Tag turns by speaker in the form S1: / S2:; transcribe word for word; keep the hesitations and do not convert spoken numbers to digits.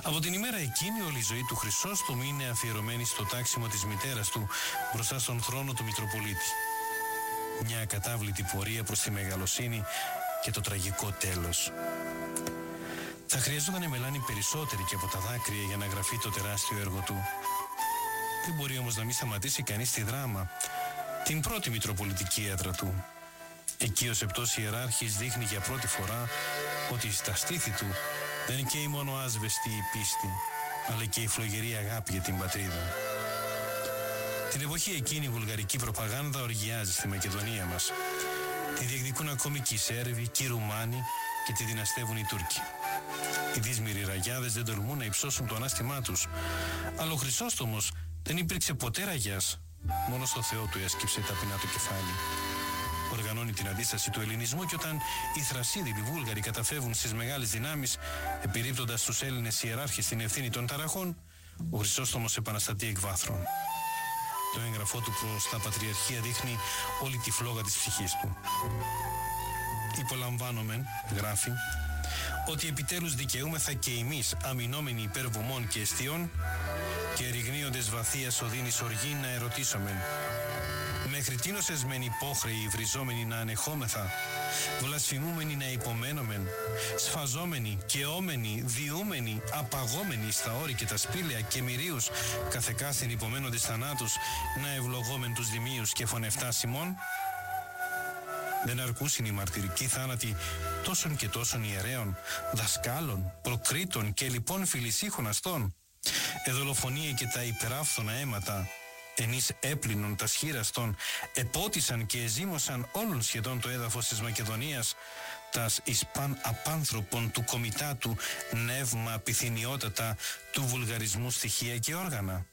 S1: Από την ημέρα εκείνη όλη η ζωή του Χρυσόστομου είναι αφιερωμένη στο τάξιμο της μητέρας του μπροστά στον θρόνο του Μητροπολίτη. Μια ακατάβλητη πορεία προς τη μεγαλοσύνη και το τραγικό τέλος. Θα χρειαζόταν μελάνη περισσότερη και από τα δάκρυα για να γραφεί το τεράστιο έργο του. Δεν μπορεί όμως να μην σταματήσει κανείς τη δράμα, την πρώτη μητροπολιτική έδρα του. Εκεί ο Σεπτός Ιεράρχης δείχνει για πρώτη φορά ότι στα στήθη του δεν καίει μόνο άσβεστη η πίστη, αλλά και η φλογερή αγάπη για την πατρίδα. Την εποχή εκείνη η βουλγαρική προπαγάνδα οργιάζει στη Μακεδονία μας. Τη διεκδικούν ακόμη και οι Σέρβοι και οι Ρουμάνοι και τη δυναστεύουν οι Τούρκοι. Οι δύσμηροι ραγιάδες δεν τολμούν να υψώσουν το ανάστημά τους, αλλά ο Χρυσόστομος δεν υπήρξε ποτέ ραγιάς, μόνο στο Θεό του έσκυψε ταπεινά το κεφάλι. Οργανώνει την αντίσταση του ελληνισμού και όταν οι Θρασίδοι Βούλγαροι καταφεύγουν στις μεγάλες δυνάμεις, επιρρύπτοντας τους Έλληνες ιεράρχες την ευθύνη των ταραχών, ο Χρυσόστομος επαναστατεί εκ βάθρων. Το έγγραφό του προς τα πατριαρχία δείχνει όλη τη φλόγα της ψυχής του. «Υπολαμβάνομεν», γράφει, «ότι επιτέλους δικαιούμεθα και εμείς αμυνόμενοι υπέρ βωμών και εστιών και εριγνύοντες βαθίας οδύνης οργή να ερωτήσομεν. Μέχρι τίνος εσμεν υπόχρεοι βριζόμενοι να ανεχόμεθα, βλασφημούμενοι να υπομένομεν, σφαζόμενοι, καιόμενοι, διούμενοι, απαγόμενοι στα όρη και τα σπήλαια και μυρίους καθεκάστην υπομένοντες θανάτους να ευλογόμεν τους δημίους και φωνευτάς ημών. Δεν αρκούσιν οι μαρτυρικοί θάνατοι τόσων και τόσων ιερέων, δασκάλων, προκρίτων και λοιπόν φιλισίχων αστών. Εδολοφονία και τα υπεράφθονα αίματα, ενείς έπλυνον τα σχήραστον, επότισαν και εζήμωσαν όλων σχεδόν το έδαφος της Μακεδονίας, τας εις παν απάνθρωπον του κομιτάτου νεύμα πυθυνιότατα του βουλγαρισμού στοιχεία και όργανα.